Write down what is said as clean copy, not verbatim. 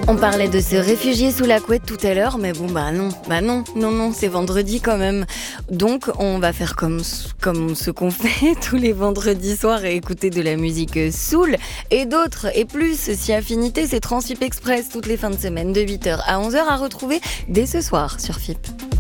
On parlait de se réfugier sous la couette tout à l'heure, mais bon, non, c'est vendredi quand même. Donc, on va faire comme ce qu'on fait tous les vendredis soirs et écouter de la musique soul et d'autres et plus. Si affinité, c'est Transfip Express toutes les fins de semaine de 8h à 11h à retrouver dès ce soir sur FIP.